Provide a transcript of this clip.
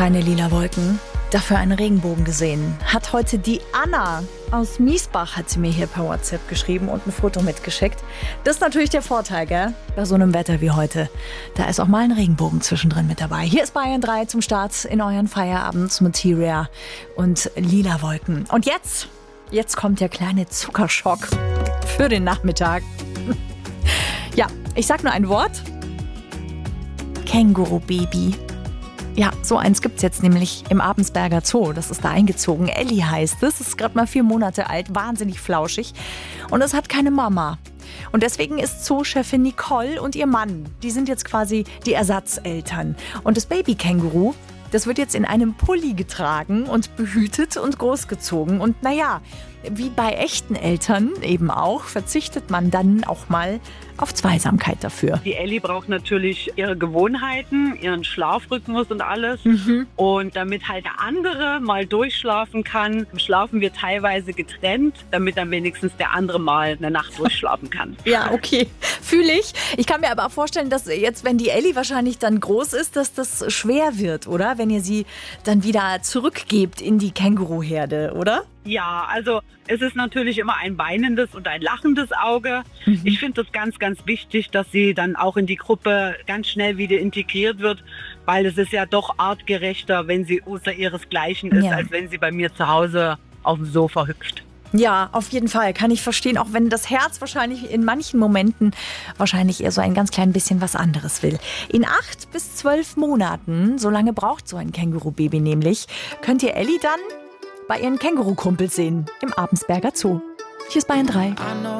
Keine lila Wolken, dafür einen Regenbogen gesehen. Hat heute die Anna aus Miesbach, hat sie mir hier per WhatsApp geschrieben und ein Foto mitgeschickt. Das ist natürlich der Vorteil, gell? Bei so einem Wetter wie heute. Da ist auch mal ein Regenbogen zwischendrin mit dabei. Hier ist Bayern 3 zum Start in euren Feierabend mit Materia und lila Wolken. Und jetzt kommt der kleine Zuckerschock für den Nachmittag. Ja, ich sag nur ein Wort. Känguru-Baby. Ja, so eins gibt's jetzt nämlich im Abensberger Zoo. Das ist da eingezogen. Ellie heißt es. Ist gerade mal 4 Monate alt, wahnsinnig flauschig. Und es hat keine Mama. Und deswegen ist Zoo-Chefin Nicole und ihr Mann, die sind jetzt quasi die Ersatzeltern. Und das Baby-Känguru, das wird jetzt in einem Pulli getragen und behütet und großgezogen. Und naja, wie bei echten Eltern eben auch, verzichtet man dann auch mal auf Zweisamkeit dafür. Die Ellie braucht natürlich ihre Gewohnheiten, ihren Schlafrhythmus und alles. Und damit halt der andere mal durchschlafen kann, schlafen wir teilweise getrennt, damit dann wenigstens der andere mal eine Nacht durchschlafen kann. Ja, okay, fühle ich. Ich kann mir aber auch vorstellen, dass jetzt, wenn die Ellie wahrscheinlich dann groß ist, dass das schwer wird, oder? Wenn ihr sie dann wieder zurückgebt in die Känguruherde, oder? Ja, also es ist natürlich immer ein weinendes und ein lachendes Auge. Ich finde es ganz, ganz wichtig, dass sie dann auch in die Gruppe ganz schnell wieder integriert wird, weil es ist ja doch artgerechter, wenn sie außer ihresgleichen ist, als wenn sie bei mir zu Hause auf dem Sofa hüpft. Ja, auf jeden Fall, kann ich verstehen, auch wenn das Herz wahrscheinlich in manchen Momenten wahrscheinlich eher so ein ganz klein bisschen was anderes will. In 8 bis 12 Monaten, so lange braucht so ein Känguru-Baby nämlich, könnt ihr Ellie dann bei ihren Känguru-Kumpels sehen im Abensberger Zoo. Hier ist Bayern 3.